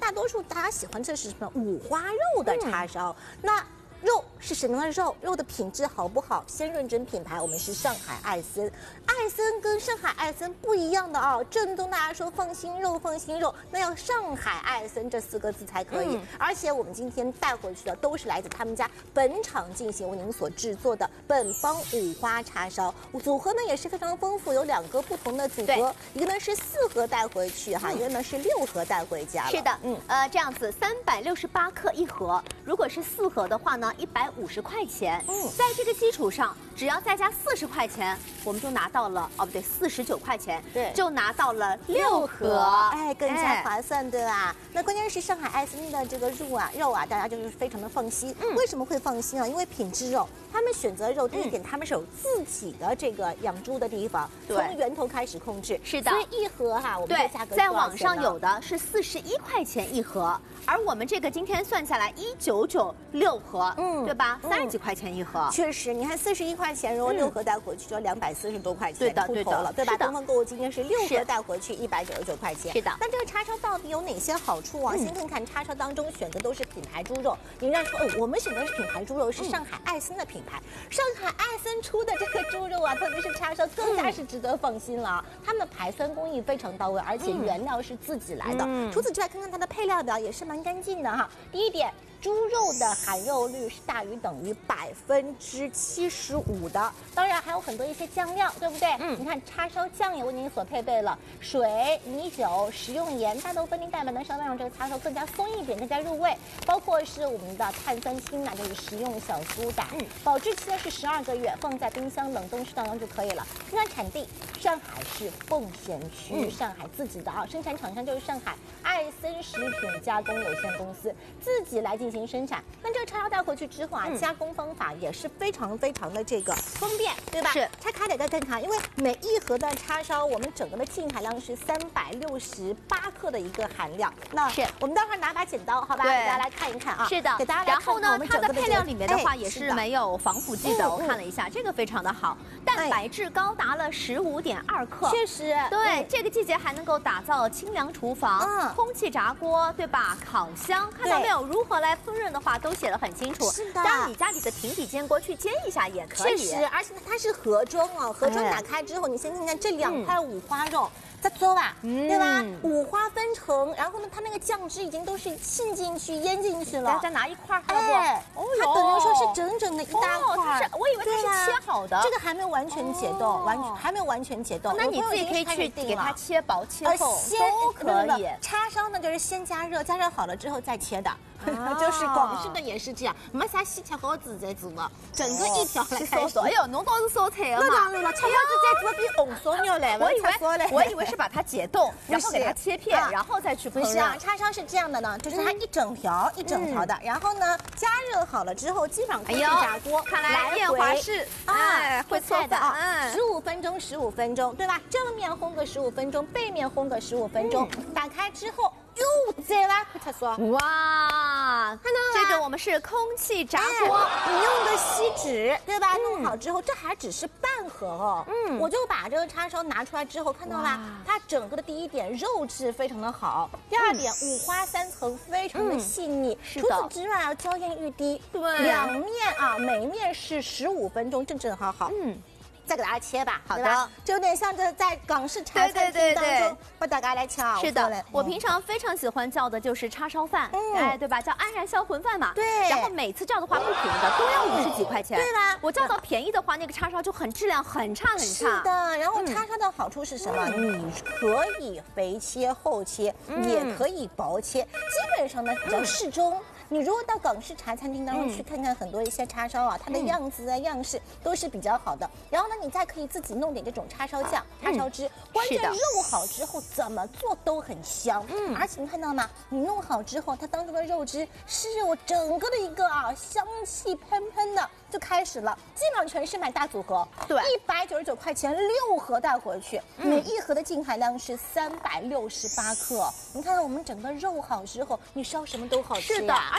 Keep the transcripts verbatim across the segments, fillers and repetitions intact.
大多数大家喜欢吃的是什么五花肉的叉烧，嗯、那。 肉是什么样的肉？肉的品质好不好？先认真品牌，我们是上海爱森。爱森跟上海爱森不一样的啊、哦，正宗大家说放心肉，放心肉，那要上海爱森这四个字才可以。嗯、而且我们今天带回去的都是来自他们家本厂进行为您所制作的本帮五花叉烧，组合呢也是非常丰富，有两个不同的组合，一个呢是四盒带回去哈，嗯、一个呢是六盒带回家了。 是的，嗯，呃，这样子三百六十八克一盒，如果是四盒的话呢？ 一百五十块钱，嗯，在这个基础上，只要再加四十块钱，我们就拿到了哦，不对，四十九块钱， 对， 就拿到了六盒， 哎，更加划算，对吧？那关键是上海爱森的这个肉啊，肉啊，大家就是非常的放心。嗯，为什么会放心啊？因为品质肉，他们选择肉第一点，他们是有自己的这个养猪的地方，从源头开始控制。是的，所以一盒哈，我们的价格在网上有的是四十一块钱一盒，而我们这个今天算下来一九九六盒。 嗯，对吧？三十几块钱一盒， 确实，你看四十一块钱，如果六盒带回去就要两百四十多块钱出头了，对吧？东方购物今天是六盒带回去一百九十九块钱， 是的。 那这个叉烧到底有哪些好处啊？先看看叉烧当中选择都是品牌猪肉，人家说哦，我们选的是品牌猪肉，是上海爱森的品牌，上海爱森出的这个猪肉啊，特别是叉烧更加是值得放心了啊。他们的排酸工艺非常到位，而且原料是自己来的。除此之外，看看它的配料表也是蛮干净的哈。第一点。 猪肉的含肉率是大于等于百分之七十五的，当然还有很多一些酱料，对不对？嗯，你看叉烧酱也为您所配备了水、米酒、食用盐、大豆分离蛋白，能稍微让这个叉烧更加松一点，更加入味。包括是我们的碳酸氢钠，就是食用小苏打。嗯，保质期呢是十二个月，放在冰箱冷冻室当中就可以了。那产地上海市奉贤区，嗯、上海自己的啊，生产厂商就是上海爱森食品加工有限公司，自己来进行。 进行生产，那这个叉烧带回去之后啊，嗯、加工方法也是非常非常的这个方便，对吧？是拆开来再看看，因为每一盒的叉烧，我们整个的净含量是三百六十八克的一个含量。那是我们待会儿拿把剪刀，好吧，给大家来看一看啊。 是的， 给大家来然后呢，它的配料里面的话哎也是没有防腐剂的，我看了一下，这个非常的好，蛋白质高达了十五点二克， 确实， 对，这个季节还能够打造清凉厨房、嗯、空气炸锅，对吧？烤箱，看到没有？如何来？ 烹饪的话都写得很清楚，是的。当然，你家里的平底煎锅去煎一下也可以。 确实，而且它是盒装啊，盒装打开之后，你先看看这两块五花肉。 再做吧，对吧？五花分成，然后呢，它那个酱汁已经都是浸进去、腌进去了。 再拿一块，好不？ 哎，它等于说是整整的一大块。 我以为它是切好的， 这个还没有完全解冻，完全还没有完全解冻。 那你自己可以去给它切薄、切厚都可以。 叉烧呢，就是先加热，加热好了之后再切的。 就是广式的也是这样，没啥西切好子在做的，整个一条来开始。 哎呦，侬倒是烧菜的嘛？ 那当然了，切好子在做比红烧肉来我以为我以为是把它解冻，然后给它切片，然后再去烹饪。 不是啊，叉烧是这样的呢，就是它一整条一整条的，然后呢加热好了之后，基本上空气炸锅， 看来燕华是哎会做的啊， 十五分钟十五分钟，对吧？正面烘个十五分钟，背面烘个十五分钟，打开之后。 哟，这啦，快他说， 哇，看到了，这个我们是空气炸锅， 哎、你用个锡纸，对吧？嗯、弄好之后，这还只是半盒哦。嗯，我就把这个叉烧拿出来之后，看到了，它整个的第一点肉质非常的好，第二点、嗯、五花三层非常的细腻。嗯、除此之外啊，娇艳欲滴，对，两面啊，每面是十五分钟，正正好好。嗯。 再给大家切吧，好的，就有点像这在港式茶餐厅当中，为大家来切。 是的，我平常非常喜欢叫的就是叉烧饭，哎，对吧？叫安然销魂饭嘛。对。然后每次叫的话不便宜的，都要五十几块钱。对吧？我叫到便宜的话，那个叉烧就很质量很差很差。 是的。然后叉烧的好处是什么？你可以肥切厚切，也可以薄切，基本上呢比较适中。 你如果到港式茶餐厅当中去看看，很多一些叉烧啊，它的样子啊、样式都是比较好的。然后呢，你再可以自己弄点这种叉烧酱、叉烧汁。关键肉好之后，怎么做都很香。嗯，而且你看到吗？你弄好之后，它当中的肉汁是有整个的一个啊香气喷喷的，就开始了。基本上全是买大组合，对，一百九十九块钱六盒带回去，每一盒的净含量是三百六十八克。你看看我们整个肉好之后，你烧什么都好吃。 是的。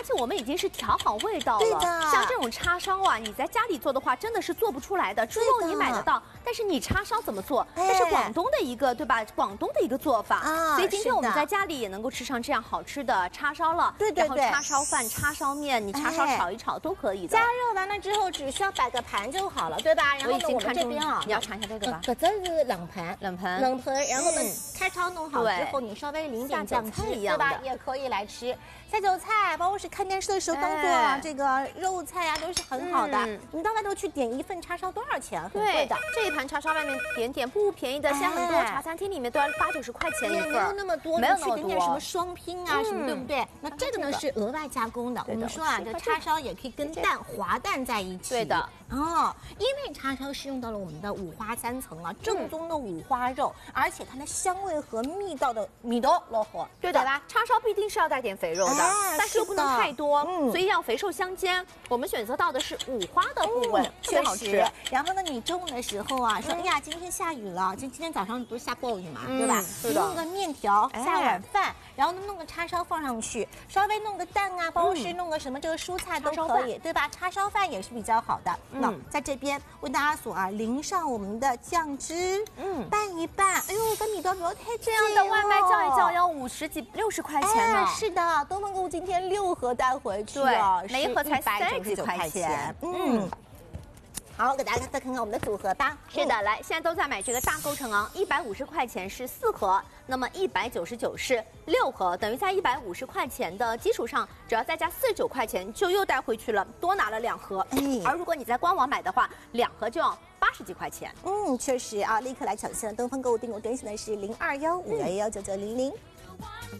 而且我们已经是调好味道了。 对的像这种叉烧啊，你在家里做的话，真的是做不出来的。猪肉你买得到，但是你叉烧怎么做？这是广东的一个，对吧？广东的一个做法啊。所以今天我们在家里也能够吃上这样好吃的叉烧了。 对对对。 然后叉烧饭、叉烧面，你叉烧炒一炒都可以的。 加热完了之后，只需要摆个盘就好了，对吧？然后呢，我们这边啊， 你要尝一下这个吧。 可这是冷盘， 冷盘， 冷盆。然后呢，叉烧弄好之后，你稍微淋点酱汁，对吧？也可以来吃。下酒菜，包括是看电视的时候当做这个肉菜啊，都是很好的。你到外头去点一份叉烧多少钱？很贵的。 这一盘叉烧外面点点不便宜的，现在很多茶餐厅里面都要八九十块钱一份。 没有那么多， 没有那么多。 去点点什么双拼啊什么，对不对？那这个呢是额外加工的。我们说啊，这叉烧也可以跟蛋滑蛋在一起。 对的。 哦，因为叉烧是用到了我们的五花三层啊，正宗的五花肉，而且它的香味和味道的味道老好， 对的吧？叉烧必定是要带点肥肉的，但是又不能太多，所以要肥瘦相间。我们选择到的是五花的部位，特别好吃。 然后呢，你中午的时候啊，说哎呀，今天下雨了，今今天早上不是下暴雨嘛，对吧？弄个面条，下碗饭，然后呢弄个叉烧放上去，稍微弄个蛋啊，包括是弄个什么这个蔬菜都可以，对吧？叉烧饭也是比较好的。那在这边为大家所啊淋上我们的酱汁，嗯，拌一拌。哎呦，跟米刀不要太这样的外卖叫一叫要五十几六十块钱呢。 是的，东方购物今天六盒带回去啊， 每一盒才三十几块钱。嗯。 好，给大家再看看我们的组合吧。 是的，来，现在都在买这个大购成昂，一百五十块钱是四盒，那么一百九十九是六盒，等于在一百五十块钱的基础上，只要再加四十九块钱，就又带回去了，多拿了两盒。哎，而如果你在官网买的话，两盒就要八十几块钱。 嗯，确实啊，立刻来抢现。东方购物订购专线的是零二幺五幺幺九九零零。